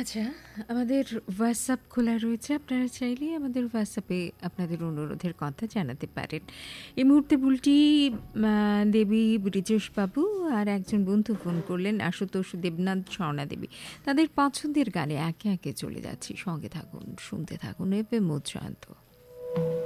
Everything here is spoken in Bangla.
আচ্ছা, আমাদের হোয়াটসঅ্যাপ খোলা রয়েছে। আপনারা চাইলেই আমাদের হোয়াটসঅ্যাপে আপনাদের অনুরোধের কথা জানাতে পারেন। এই মুহূর্তে বুলটি দেবী, ব্রিজেশবাবু আর একজন বন্ধু ফোন করলেন, আশুতোষ, দেবনাথ, স্বর্ণা দেবী। তাদের পছন্দের গানে একে একে চলে যাচ্ছি। সঙ্গে থাকুন, শুনতে থাকুন এফএম উচ্চান্ত।